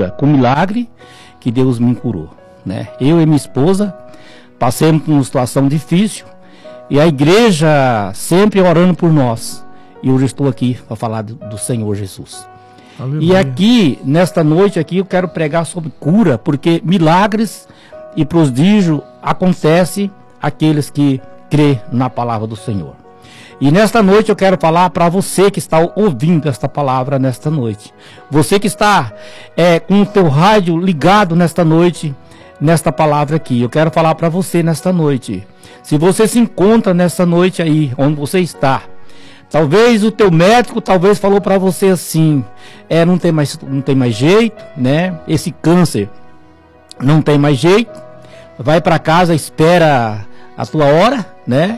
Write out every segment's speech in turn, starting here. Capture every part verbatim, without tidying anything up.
cura, com milagre, que Deus me curou, né? Eu e minha esposa passamos por uma situação difícil e a igreja sempre orando por nós. E hoje estou aqui para falar do, do Senhor Jesus. Aleluia. E aqui, nesta noite aqui, eu quero pregar sobre cura, porque milagres e prodígio acontecem àqueles que crê na palavra do Senhor. E nesta noite eu quero falar para você que está ouvindo esta palavra nesta noite. Você que está é, com o teu rádio ligado nesta noite, nesta palavra aqui. Eu quero falar para você nesta noite. Se você se encontra nesta noite aí, onde você está, talvez o teu médico talvez falou para você assim, é, não tem mais, não tem mais jeito, né? Esse câncer não tem mais jeito. Vai para casa, espera a tua hora, né?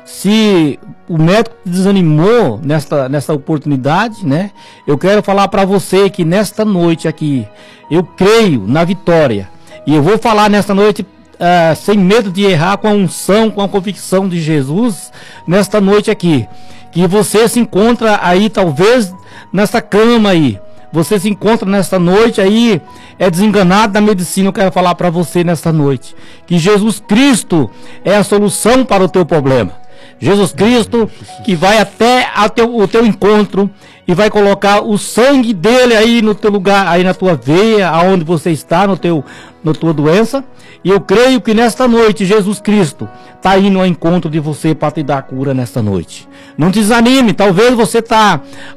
Se o médico te desanimou nesta, nesta oportunidade, né? Eu quero falar para você que nesta noite aqui, eu creio na vitória. E eu vou falar nesta noite uh, sem medo de errar, com a unção, com a convicção de Jesus, nesta noite aqui. Que você se encontra aí, talvez, nessa cama aí. Você se encontra nesta noite aí, é desenganado da medicina. Eu quero falar para você nesta noite que Jesus Cristo é a solução para o teu problema. Jesus Cristo que vai até a teu, o teu encontro e vai colocar o sangue dele aí no teu lugar, aí na tua veia, aonde você está, no teu, na tua doença. E eu creio que nesta noite Jesus Cristo está indo ao encontro de você para te dar cura nesta noite. Não te desanime, talvez você está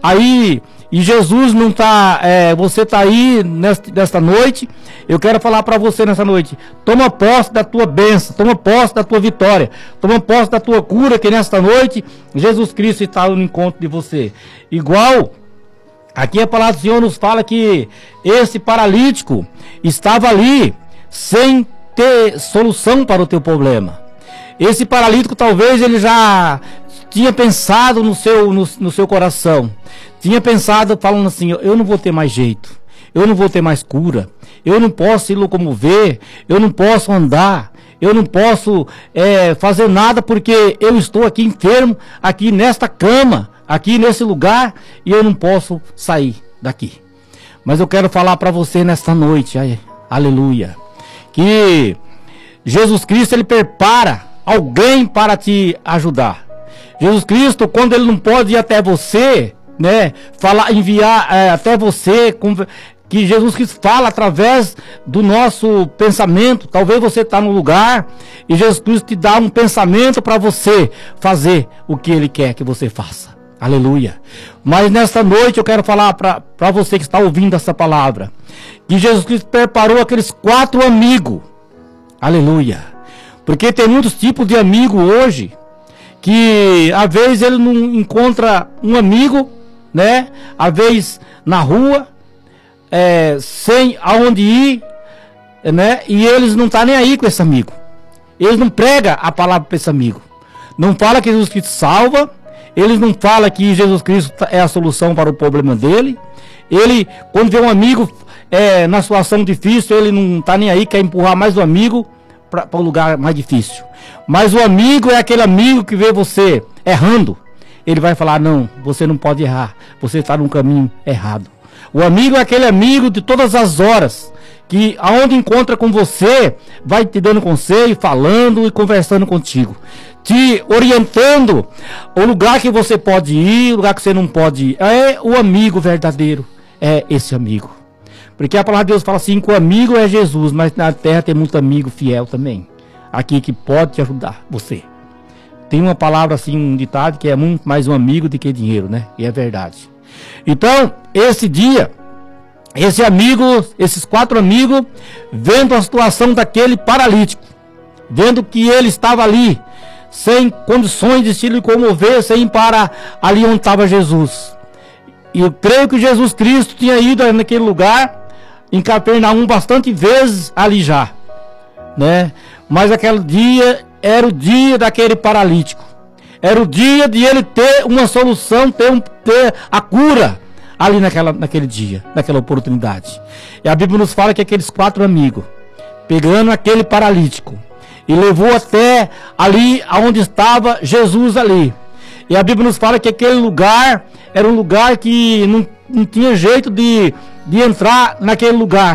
aí e Jesus não está, é, você está aí nesta, nesta noite. Eu quero falar para você nessa noite, toma posse da tua bênção, toma posse da tua vitória, toma posse da tua cura, que nesta noite Jesus Cristo está no encontro de você. Igual, aqui a palavra do Senhor nos fala que esse paralítico estava ali sem ter solução para o teu problema. Esse paralítico talvez ele já tinha pensado no seu, no, no seu coração, tinha pensado falando assim, eu não vou ter mais jeito, eu não vou ter mais cura, eu não posso se locomover, eu não posso andar, eu não posso é, fazer nada porque eu estou aqui enfermo, aqui nesta cama, aqui nesse lugar, e eu não posso sair daqui. Mas eu quero falar para você nesta noite, ai, aleluia, que Jesus Cristo ele prepara alguém para te ajudar. Jesus Cristo, quando ele não pode ir até você, né, falar, enviar é, até você, com, que Jesus Cristo fala através do nosso pensamento. Talvez você está no lugar e Jesus Cristo te dá um pensamento para você fazer o que ele quer que você faça. Aleluia. Mas nesta noite eu quero falar para você que está ouvindo essa palavra, que Jesus Cristo preparou aqueles quatro amigos. Aleluia. Porque tem muitos tipos de amigo hoje, que às vezes ele não encontra um amigo, né? Às vezes na rua, é, sem aonde ir, né? E eles não estão nem aí com esse amigo. Eles não pregam a palavra para esse amigo. Não fala que Jesus Cristo salva. Eles não falam que Jesus Cristo é a solução para o problema dele. Ele, quando vê um amigo é, na situação difícil, ele não está nem aí, quer empurrar mais um amigo para o lugar mais difícil. Mas o amigo é aquele amigo que vê você errando. Ele vai falar, não, você não pode errar, você está num caminho errado. O amigo é aquele amigo de todas as horas, que aonde encontra com você, vai te dando conselho, falando e conversando contigo, te orientando o lugar que você pode ir, o lugar que você não pode ir. É o amigo verdadeiro, é esse amigo. Porque a palavra de Deus fala assim, que o amigo é Jesus, mas na terra tem muito amigo fiel também, aqui que pode te ajudar, você. Tem uma palavra assim, um ditado, que é muito mais um amigo do que dinheiro, né? E é verdade. Então, esse dia, esse amigo, esses quatro amigos, vendo a situação daquele paralítico, vendo que ele estava ali, sem condições de se locomover, sem ir para ali onde estava Jesus. E eu creio que Jesus Cristo tinha ido naquele lugar, em Capernaum, bastante vezes ali já, né? Mas aquele dia era o dia daquele paralítico. Era o dia de ele ter uma solução, ter, um, ter a cura ali naquela, naquele dia, naquela oportunidade. E a Bíblia nos fala que aqueles quatro amigos, pegando aquele paralítico, e levou até ali onde estava Jesus ali. E a Bíblia nos fala que aquele lugar era um lugar que não, não tinha jeito de, de entrar naquele lugar.